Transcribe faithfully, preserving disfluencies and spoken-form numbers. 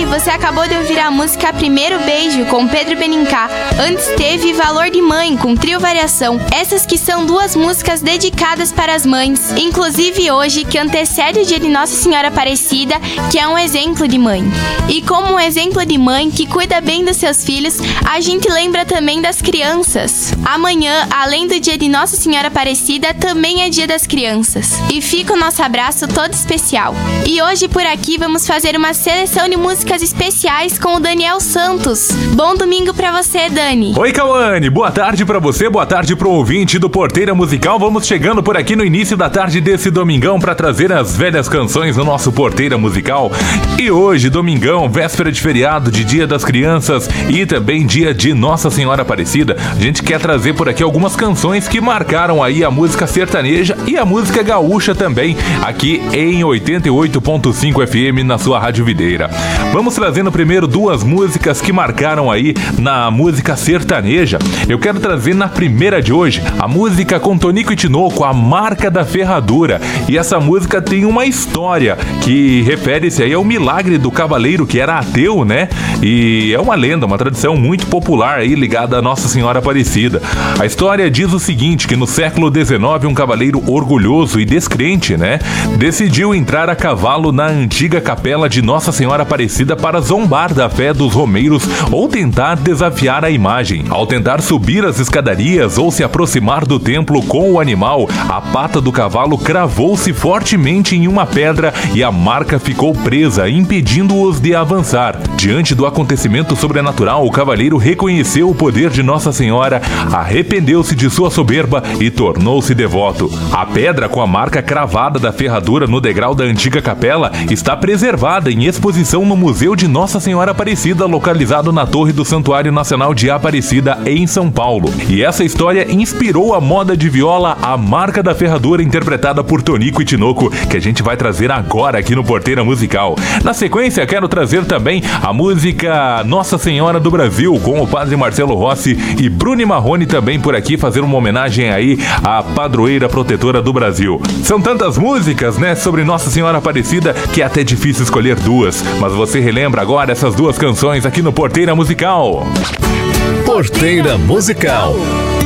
você acabou de ouvir a música Primeiro Beijo, com Pedro Benincá. Antes teve Valor de Mãe, com Trio Variação. Essas que são duas músicas dedicadas para as mães. Inclusive hoje, que antecede o dia de Nossa Senhora Aparecida, que é um exemplo de mãe. E como um exemplo de mãe que cuida bem dos seus filhos, a gente lembra também das crianças. Amanhã, além do dia de Nossa Senhora Aparecida, também é dia das crianças. E fica o nosso abraço todo especial. E hoje por aqui vamos fazer uma seleção de músicas especiais com o Daniel Santos. Bom domingo pra você, Dani. Oi, Cauane. Boa tarde pra você, boa tarde pro ouvinte do Porteira Musical. Vamos chegando por aqui no início da tarde desse domingão pra trazer as velhas canções no nosso Porteira Musical. E hoje, domingão, véspera de feriado, de Dia das Crianças e também dia de Nossa Senhora Aparecida, a gente quer trazer por aqui algumas canções que marcaram aí a música sertaneja e a música gaúcha também, aqui em oitenta e oito ponto cinco F M na sua Rádio Videira. Vamos trazendo primeiro duas músicas que marcaram aí na música sertaneja. Eu quero trazer na primeira de hoje a música com Tonico e Tinoco, A Marca da Ferradura. E essa música tem uma história que refere-se aí ao milagre do cavaleiro que era ateu, né? E é uma lenda, uma tradição muito popular aí ligada a Nossa Senhora Aparecida. A história diz o seguinte, que no século dezenove um cavaleiro orgulhoso e descrente, né, decidiu entrar a cavalo na antiga capela de Nossa Senhora Aparecida para zombar da fé dos romeiros ou tentar desafiar a imagem. Ao tentar subir as escadarias ou se aproximar do templo com o animal, a pata do cavalo cravou-se fortemente em uma pedra e a marca ficou presa, impedindo-os de avançar. Diante do acontecimento sobrenatural, o cavaleiro reconheceu o poder de Nossa Senhora, arrependeu-se de sua soberba e tornou-se devoto. A pedra com a marca cravada da ferradura no degrau da antiga capela está preservada em exposição no Museu de Nossa Senhora Aparecida, localizado na Torre do Santuário Nacional de Aparecida, em São Paulo. E essa história inspirou a moda de viola A Marca da Ferradura, interpretada por Tonico e Tinoco, que a gente vai trazer agora aqui no Porteira Musical. Na sequência, quero trazer também a música Nossa Senhora do Brasil, com o padre Marcelo Rossi e Bruno Marrone também por aqui, fazer uma homenagem aí à padroeira protetora do Brasil. São tantas músicas, né, sobre Nossa Senhora Aparecida, que é até difícil escolher duas, mas você relembra agora essas duas canções aqui no Porteira Musical. Porteira Musical.